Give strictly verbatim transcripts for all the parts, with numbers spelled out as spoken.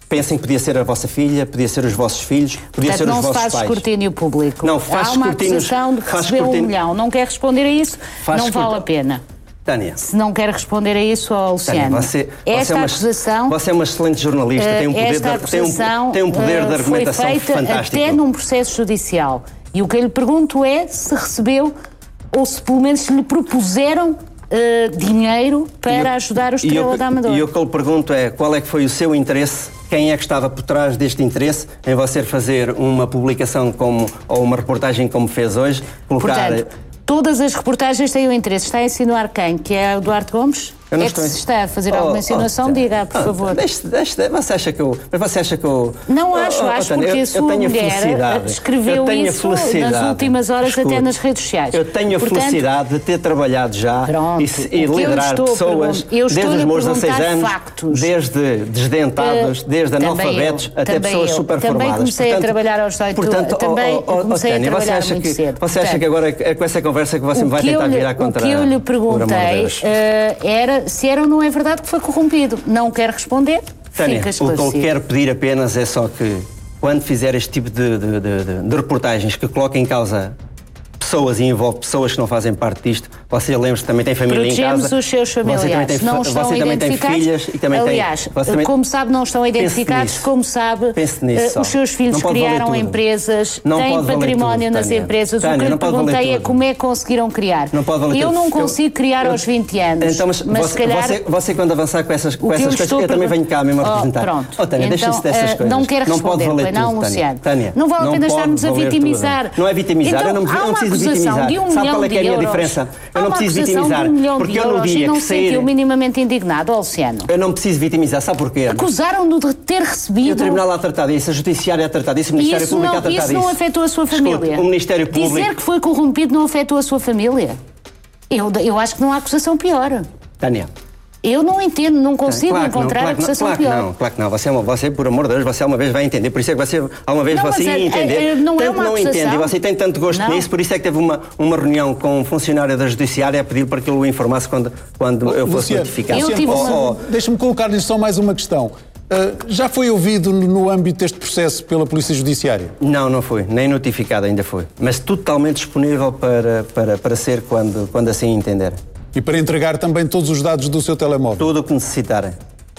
Pensem que podia ser a vossa filha, podia ser os vossos filhos, podia Portanto, ser os vossos pais. não se faz escrutínio público. Não, faz Há uma escrutínios, acusação de que recebeu um milhão. Não quer responder a isso? Faz não vale a pena. Tânia. Se não quer responder a isso, ó, Luciano, Tânia, você, esta você é uma, acusação... Você é uma excelente jornalista, tem um poder, esta de, tem um, tem um poder de uh, argumentação foi feita fantástico. Até num processo judicial. E o que eu lhe pergunto é se recebeu ou se pelo menos se lhe propuseram uh, dinheiro para eu, ajudar o Estrela da Amadora. E o que eu lhe pergunto é qual é que foi o seu interesse, quem é que estava por trás deste interesse em você fazer uma publicação como, ou uma reportagem como fez hoje, colocar... Portanto, todas as reportagens têm o interesse. Está a insinuar quem? Que é o Duarte Gomes? Eu não é estou... que se está a fazer oh, alguma insinuação, oh, diga, por oh, favor. Deixe, deixe, você acha que eu... Mas você acha que eu... Não acho, oh, acho Tânia, porque eu, a sua eu tenho mulher a escreveu eu isso nas últimas horas Escute, até nas redes sociais. Eu tenho Portanto, a felicidade de ter trabalhado já pronto, e, e liderar pessoas desde os meus dezasseis anos, factos. desde desdentados, uh, desde analfabetos eu, até pessoas eu. super também formadas. Comecei portanto, a trabalhar aos dezoito portanto, também oh, oh, comecei oh, Tânia, a trabalhar você acha muito que, cedo. Você acha portanto, que agora é com essa conversa que você me vai tentar lhe, virar contra... O que eu lhe perguntei uh, era se era ou não é verdade que foi corrompido. Não quer responder, Tânia, fica o esclarecido. que eu quero pedir apenas é só que, quando fizer este tipo de, de, de, de, de reportagens que coloquem em causa pessoas e envolve pessoas que não fazem parte disto, você lembra-se que também tem família em casa. Protegemos os seus familiares. Você também tem, não estão você também tem filhas e também Aliás, tem... Aliás, como sabe, não estão identificados, como sabe, nisso, uh, os seus filhos criaram empresas, não têm património tudo, nas Tânia. empresas. Tânia, o que eu lhe perguntei é como é que conseguiram criar. Não pode valer eu tudo. não consigo eu, criar eu, aos vinte anos, então, mas, mas você, se calhar... Você, você quando avançar com essas, com essas eu coisas, eu também venho cá mesmo a representar. Oh, pronto. Oh, Tânia, então, deixa-se dessas uh, coisas. não quer não pode responder, valer não, tudo, Luciano. Tânia. Não vale a pena estarmos a vitimizar. Não é vitimizar, eu não, eu não preciso vitimizar. De um Sabe qual é que é a minha euros. diferença? Eu Há não preciso vitimizar. De um milhão porque de eu no euros dia e não que se sair... sentiu minimamente indignado, Luciano. Eu não preciso vitimizar, sabe porquê? Acusaram-no de ter recebido... E o Tribunal a tratar disso, a Judiciária a tratar disso, o Ministério isso Público não, a tratar isso disso. Isso não afetou a sua família? Escute, o Ministério Público... Dizer que foi corrompido não afetou a sua família? Eu, eu acho que não há acusação pior. Tânia... Eu não entendo, não consigo claro encontrar não, claro acusação claro pior. Que não, claro que não. Você, é uma, você, por amor de Deus, você uma vez vai entender. Por isso é que você, uma vez não, você ia é, entender. É, não tanto é uma não acusação. entende. E você tem tanto gosto não. nisso, por isso é que teve uma, uma reunião com um funcionário da Judiciária a pedir para que ele o informasse quando, quando oh, eu fosse Luciano, notificado. Eu tive uma... oh, oh, Deixa-me colocar-lhe só mais uma questão. Uh, já foi ouvido no âmbito deste processo pela Polícia Judiciária? Não, não foi. Nem notificado ainda foi. Mas totalmente disponível para, para, para ser quando, quando assim entender. E para entregar também todos os dados do seu telemóvel? Tudo o que necessitarem.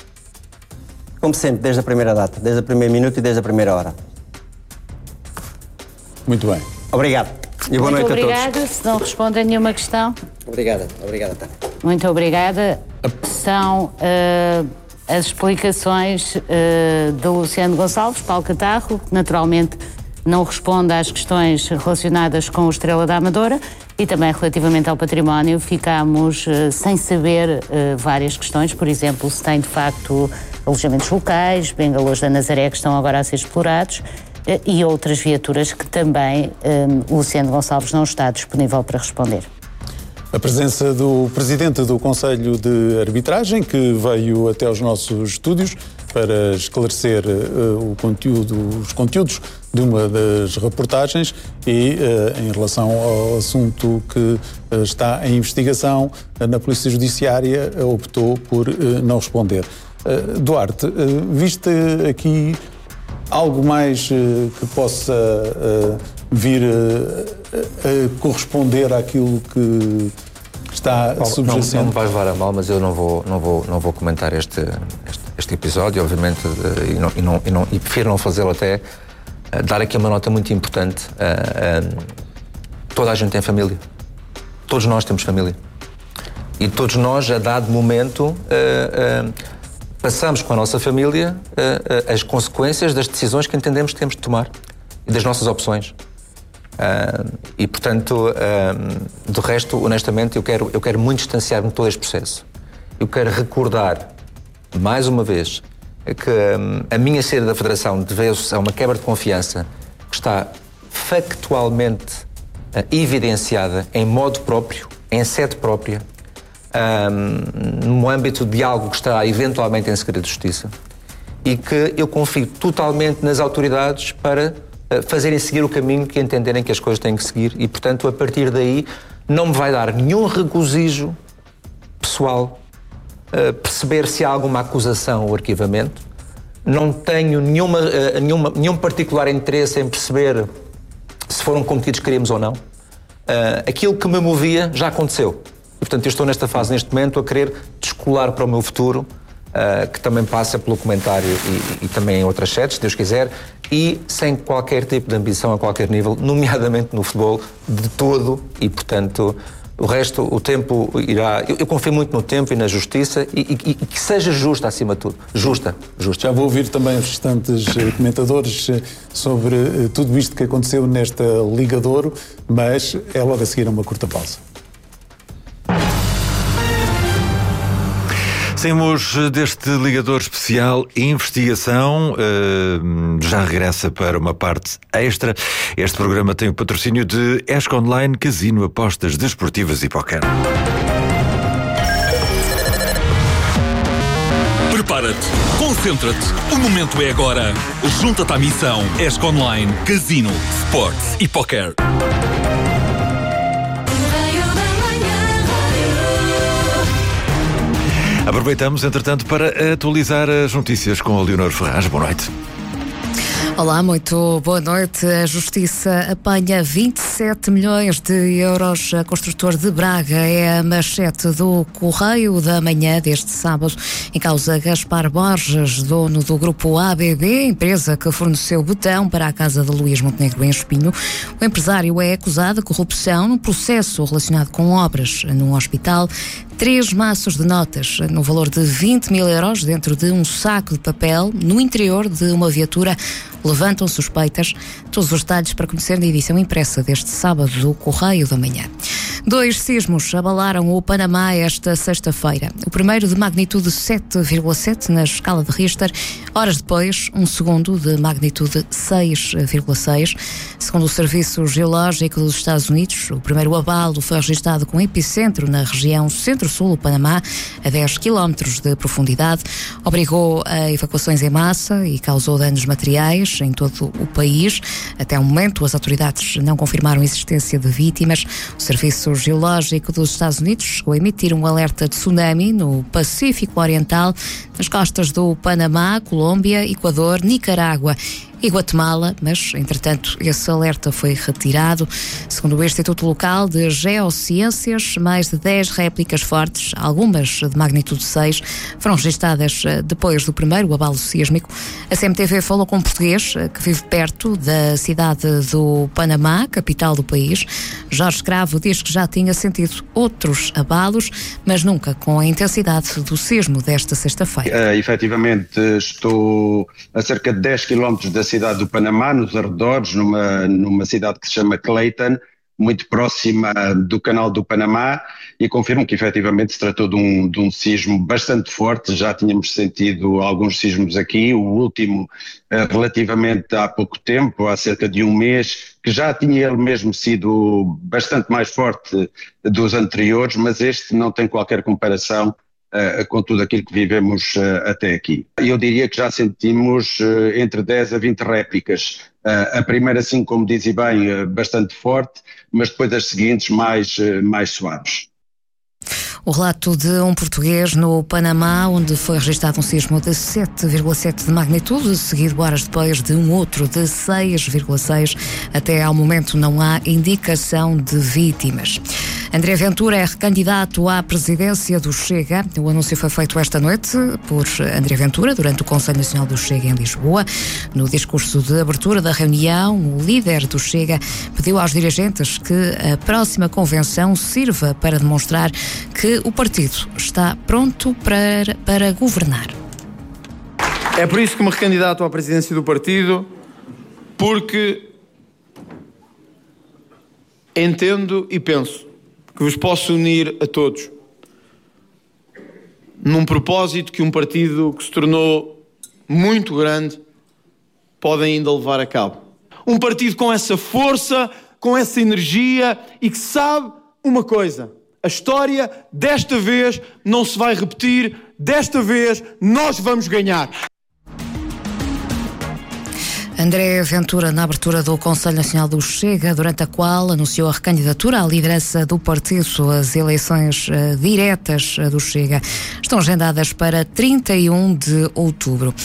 Como sempre, desde a primeira data, desde o primeiro minuto e desde a primeira hora. Muito bem. Obrigado. E boa Muito noite obrigada. a todos. Se não responde a nenhuma questão. Obrigada. Obrigada, Tânia. Muito obrigada. São uh, as explicações uh, do Luciano Gonçalves, Paulo Catarro, que naturalmente não responde às questões relacionadas com o Estrela da Amadora e também relativamente ao património. Ficámos uh, sem saber uh, várias questões, por exemplo, se tem de facto alojamentos locais, bengalôs da Nazaré que estão agora a ser explorados uh, e outras viaturas que também uh, Luciano Gonçalves não está disponível para responder. A presença do Presidente do Conselho de Arbitragem, que veio até aos nossos estúdios para esclarecer uh, o conteúdo, os conteúdos de uma das reportagens e, uh, em relação ao assunto que uh, está em investigação uh, na Polícia Judiciária, uh, optou por uh, não responder. Uh, Duarte, uh, viste aqui algo mais uh, que possa uh, vir uh, a corresponder àquilo que está Bom, subjacente? Não, não me vais levar a mal, mas eu não vou, não vou, não vou comentar este, este, este episódio, obviamente, uh, e, não, e, não, e, não, e prefiro não fazê-lo até. Uh, dar aqui uma nota muito importante. Uh, uh, toda a gente tem família. Todos nós temos família. E todos nós, a dado momento, uh, uh, passamos com a nossa família uh, uh, as consequências das decisões que entendemos que temos de tomar e das nossas opções. Uh, e, portanto, uh, do resto, honestamente, eu quero, eu quero muito distanciar-me de todo este processo. Eu quero recordar, mais uma vez, que um, a minha saída da Federação deveu-se a uma quebra de confiança que está factualmente uh, evidenciada em modo próprio, em sede própria, um, no âmbito de algo que está eventualmente em segredo de justiça, e que eu confio totalmente nas autoridades para uh, fazerem seguir o caminho que entenderem que as coisas têm que seguir, e, portanto, a partir daí não me vai dar nenhum regozijo pessoal uh, perceber se há alguma acusação ou arquivamento, não tenho nenhuma, uh, nenhuma, nenhum particular interesse em perceber se foram cometidos crimes ou não. Uh, aquilo que me movia já aconteceu. E, portanto, eu estou nesta fase, neste momento, a querer descolar para o meu futuro, uh, que também passa pelo comentário e, e também em outras sedes, se Deus quiser, e sem qualquer tipo de ambição a qualquer nível, nomeadamente no futebol, de todo, e, portanto, o resto, o tempo irá... Eu, eu confio muito no tempo e na justiça e, e, e que seja justa, acima de tudo. Justa, justa. Já vou ouvir também os restantes comentadores sobre tudo isto que aconteceu nesta Liga de Ouro, mas é logo a seguir uma curta pausa. Saímos deste ligador especial Investigação, uh, já regressa para uma parte extra. Este programa tem o patrocínio de Esco Online, Casino, Apostas Desportivas e Póquer. Prepara-te, concentra-te, o momento é agora. Junta-te à missão Esco Online, Casino, Sports e Póquer. Aproveitamos, entretanto, para atualizar as notícias com a Leonor Ferraz. Boa noite. Olá, muito boa noite. A Justiça apanha vinte e sete milhões de euros. A construtor de Braga é a manchete do Correio da Manhã deste sábado. Em causa Gaspar Borges, dono do grupo A B B, empresa que forneceu betão para a casa de Luís Montenegro em Espinho. O empresário é acusado de corrupção num processo relacionado com obras num hospital. Três maços de notas no valor de vinte mil euros dentro de um saco de papel no interior de uma viatura levantam suspeitas. Todos os detalhes para conhecer na edição impressa deste sábado do Correio da Manhã. Dois sismos abalaram o Panamá esta sexta-feira. O primeiro de magnitude sete vírgula sete na escala de Richter. Horas depois, um segundo de magnitude seis vírgula seis. Segundo o Serviço Geológico dos Estados Unidos, o primeiro abalo foi registrado com epicentro na região centro-sul do Panamá, a dez quilómetros de profundidade. Obrigou a evacuações em massa e causou danos materiais em todo o país. Até o momento, as autoridades não confirmaram a existência de vítimas. O Serviço Geológico dos Estados Unidos chegou a emitir um alerta de tsunami no Pacífico Oriental, nas costas do Panamá, Colômbia, Equador, Nicarágua e Guatemala, mas, entretanto, esse alerta foi retirado. Segundo o Instituto Local de Geociências, mais de dez réplicas fortes, algumas de magnitude seis, foram registadas depois do primeiro abalo sísmico. A C M T V falou com um português que vive perto da cidade do Panamá, capital do país. Jorge Escravo diz que já tinha sentido outros abalos, mas nunca com a intensidade do sismo desta sexta-feira. Uh, efetivamente, estou a cerca de dez quilómetros da cidade do Panamá, nos arredores, numa, numa cidade que se chama Clayton, muito próxima do canal do Panamá, e confirmo que efetivamente se tratou de um, de um sismo bastante forte. Já tínhamos sentido alguns sismos aqui, o último uh, relativamente há pouco tempo, há cerca de um mês, que já tinha ele mesmo sido bastante mais forte dos anteriores, mas este não tem qualquer comparação Uh, com tudo aquilo que vivemos uh, até aqui. Eu diria que já sentimos uh, entre dez a vinte réplicas. Uh, a primeira, sim, como dizia bem, uh, bastante forte, mas depois as seguintes mais, uh, mais suaves. O relato de um português no Panamá, onde foi registrado um sismo de sete vírgula sete de magnitude, seguido horas depois de um outro de seis vírgula seis. Até ao momento não há indicação de vítimas. André Ventura é recandidato à presidência do Chega. O anúncio foi feito esta noite por André Ventura durante o Conselho Nacional do Chega em Lisboa. No discurso de abertura da reunião, o líder do Chega pediu aos dirigentes que a próxima convenção sirva para demonstrar que o partido está pronto para, para governar. É por isso que me recandidato à presidência do partido, porque entendo e penso que vos posso unir a todos num propósito que um partido que se tornou muito grande pode ainda levar a cabo. Um partido com essa força, com essa energia e que sabe uma coisa: a história desta vez não se vai repetir, desta vez nós vamos ganhar. André Ventura, na abertura do Conselho Nacional do Chega, durante a qual anunciou a recandidatura à liderança do partido. As eleições uh, diretas uh, do Chega estão agendadas para trinta e um de outubro.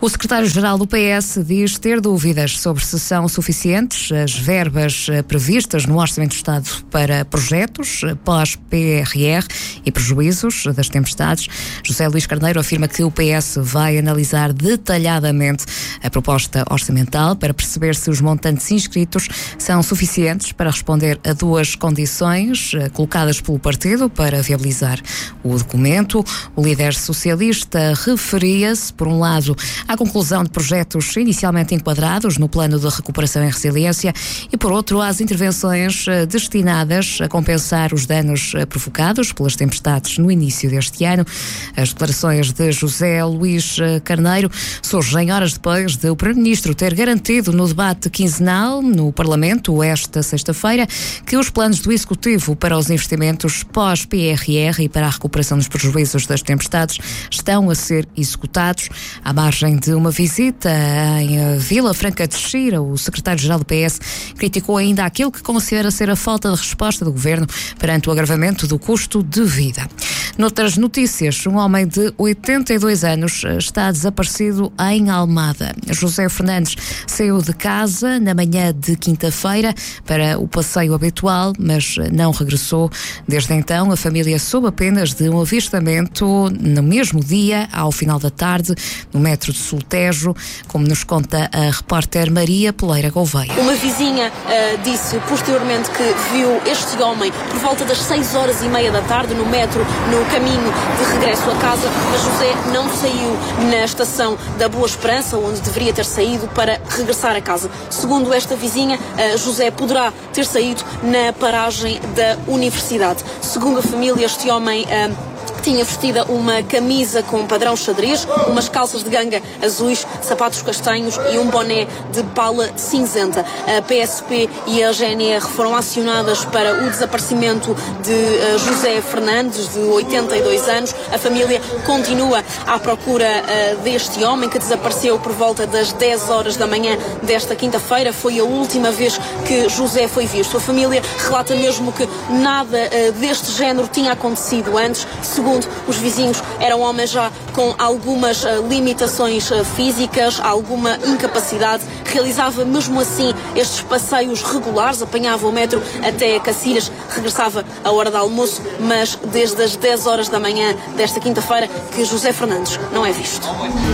O secretário-geral do P S diz ter dúvidas sobre se são suficientes as verbas previstas no Orçamento do Estado para projetos pós-P R R e prejuízos das tempestades. José Luís Carneiro afirma que o P S vai analisar detalhadamente a proposta orçamental para perceber se os montantes inscritos são suficientes para responder a duas condições colocadas pelo partido para viabilizar o documento. O líder socialista referia-se, por um lado, à conclusão de projetos inicialmente enquadrados no Plano de Recuperação e Resiliência e, por outro, às intervenções destinadas a compensar os danos provocados pelas tempestades no início deste ano. As declarações de José Luís Carneiro surgem horas depois de o Primeiro-Ministro ter garantido no debate quinzenal no Parlamento, esta sexta-feira, que os planos do Executivo para os investimentos pós-P R R e para a recuperação dos prejuízos das tempestades estão a ser executados. À margem de uma visita em Vila Franca de Xira, o secretário-geral do P S criticou ainda aquilo que considera ser a falta de resposta do governo perante o agravamento do custo de vida. Noutras notícias, um homem de oitenta e dois anos está desaparecido em Almada. José Fernandes saiu de casa na manhã de quinta-feira para o passeio habitual, mas não regressou. Desde então, a família soube apenas de um avistamento no mesmo dia, ao final da tarde, no metro de Soltejo, como nos conta a repórter Maria Peleira Gouveia. Uma vizinha uh, disse posteriormente que viu este homem por volta das seis horas e meia da tarde no metro, no caminho de regresso a casa, mas José não saiu na estação da Boa Esperança, onde deveria ter saído para regressar a casa. Segundo esta vizinha, uh, José poderá ter saído na paragem da universidade. Segundo a família, este homem Uh, tinha vestida uma camisa com padrão xadrez, umas calças de ganga azuis, sapatos castanhos e um boné de pala cinzenta. A P S P e a G N R foram acionadas para o desaparecimento de uh, José Fernandes, de oitenta e dois anos. A família continua à procura uh, deste homem que desapareceu por volta das dez horas da manhã desta quinta-feira. Foi a última vez que José foi visto. A família relata mesmo que nada uh, deste género tinha acontecido antes. Segundo os vizinhos, era um homem já com algumas uh, limitações uh, físicas, alguma incapacidade. Realizava mesmo assim estes passeios regulares, apanhava o metro até Cacilhas, regressava à hora do almoço, mas desde as dez horas da manhã desta quinta-feira que José Fernandes não é visto.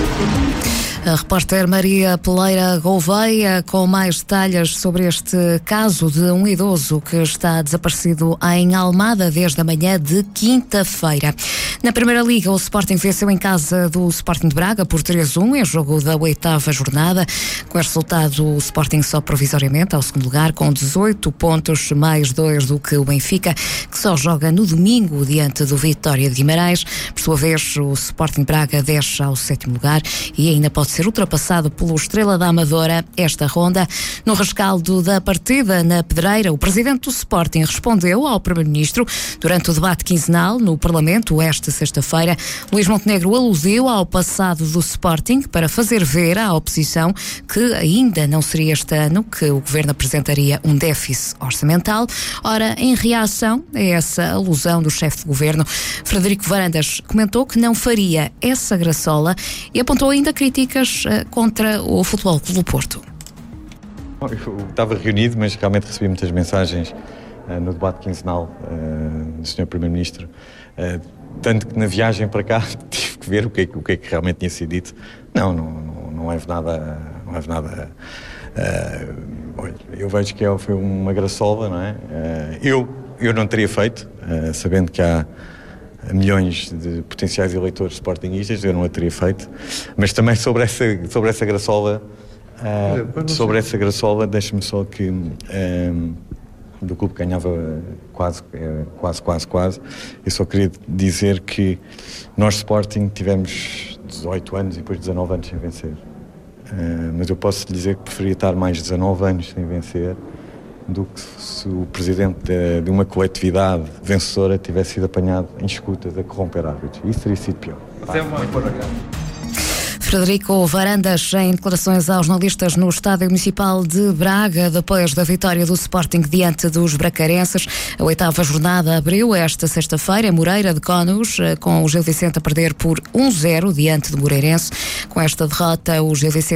A repórter Maria Peleira Gouveia com mais detalhes sobre este caso de um idoso que está desaparecido em Almada desde a manhã de quinta-feira. Na Primeira Liga, o Sporting venceu em casa do Sporting de Braga por três a um em jogo da oitava jornada. Com este resultado, o Sporting só provisoriamente ao segundo lugar com dezoito pontos, mais dois do que o Benfica, que só joga no domingo diante do Vitória de Guimarães. Por sua vez, o Sporting de Braga desce ao sétimo lugar e ainda pode ser ultrapassado pelo Estrela da Amadora esta ronda. No rescaldo da partida na Pedreira, o presidente do Sporting respondeu ao primeiro-ministro durante o debate quinzenal no Parlamento esta sexta-feira. Luís Montenegro aludiu ao passado do Sporting para fazer ver à oposição que ainda não seria este ano que o governo apresentaria um déficit orçamental. Ora, em reação a essa alusão do chefe de governo, Frederico Varandas comentou que não faria essa graçola e apontou ainda críticas contra o Futebol Clube do Porto. Eu estava reunido, mas realmente recebi muitas mensagens uh, no debate quinzenal uh, do senhor Primeiro-Ministro, uh, tanto que na viagem para cá tive que ver o que, é, o que é que realmente tinha sido dito. Não, não, não, não houve nada... Não houve nada uh, olha, eu vejo que foi uma graçola, não é? Uh, eu, eu não teria feito, uh, sabendo que há milhões de potenciais eleitores sportinguistas, eu não a teria feito, mas também sobre essa, sobre essa graçola, uh, sobre essa graçola, deixa-me só que um, do clube ganhava quase, quase, quase, quase, eu só queria dizer que nós Sporting tivemos dezoito anos e depois dezanove anos sem vencer, uh, mas eu posso lhe dizer que preferia estar mais dezanove anos sem vencer do que se o presidente de, de uma coletividade vencedora tivesse sido apanhado em escutas a corromper árbitros. Isso teria sido pior. Pá, muito Frederico Varandas, em declarações aos jornalistas no Estádio Municipal de Braga, depois da vitória do Sporting diante dos bracarenses. A oitava jornada abriu esta sexta-feira em Moreira de Cónegos, com o Gil Vicente a perder por um zero diante do Moreirense. Com esta derrota, o Gil Vicente